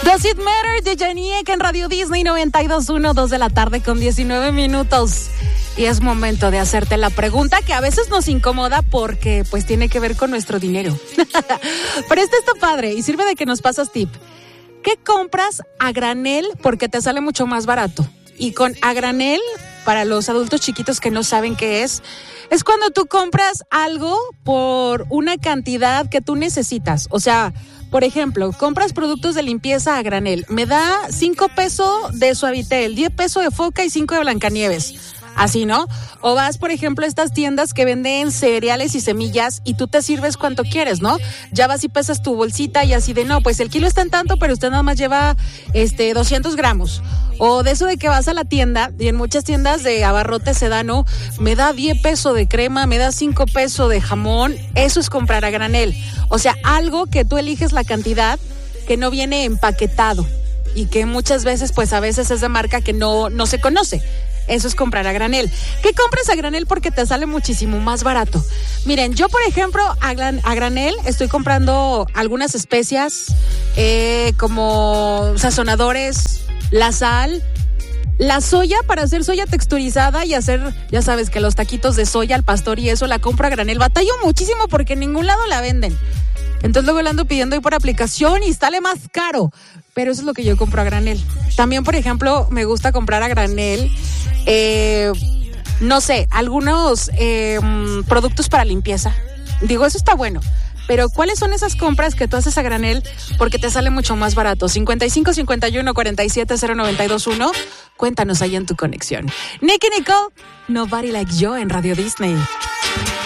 Does It Matter de Janiek en Radio Disney 92.1, 2 de la tarde con 19 minutos. Y es momento de hacerte la pregunta que a veces nos incomoda porque pues tiene que ver con nuestro dinero. Pero esta está padre y sirve de que nos pasas tip. ¿Qué compras a granel porque te sale mucho más barato? Y con a granel, para los adultos chiquitos que no saben qué es cuando tú compras algo por una cantidad que tú necesitas. O sea, por ejemplo, compras productos de limpieza a granel. Me da 5 pesos de Suavitel, 10 pesos de Foca y 5 de Blancanieves. Así, ¿no? O vas, por ejemplo, a estas tiendas que venden cereales y semillas y tú te sirves cuanto quieres, ¿no? Ya vas y pesas tu bolsita y así de, no, pues el kilo está en tanto, pero usted nada más lleva 200 gramos. O de eso de que vas a la tienda, y en muchas tiendas de abarrote se da, ¿no? Me da 10 pesos de crema, me da 5 pesos de jamón. Eso es comprar a granel. O sea, algo que tú eliges la cantidad, que no viene empaquetado y que muchas veces, pues a veces es de marca que no se conoce. Eso es comprar a granel. ¿Qué compras a granel porque te sale muchísimo más barato? Miren, yo por ejemplo a granel estoy comprando algunas especias como sazonadores, la sal, la soya para hacer soya texturizada y hacer, ya sabes que los taquitos de soya al pastor y eso la compro a granel. Batallo muchísimo porque en ningún lado la venden. Entonces luego la ando pidiendo ahí por aplicación y sale más caro. Pero eso es lo que yo compro a granel. También, por ejemplo, me gusta comprar a granel, no sé, algunos productos para limpieza. Digo, eso está bueno. Pero ¿cuáles son esas compras que tú haces a granel porque te sale mucho más barato? 55 51 47 0921. Cuéntanos ahí en tu conexión. Nicky Nicole, Nobody Like You en Radio Disney.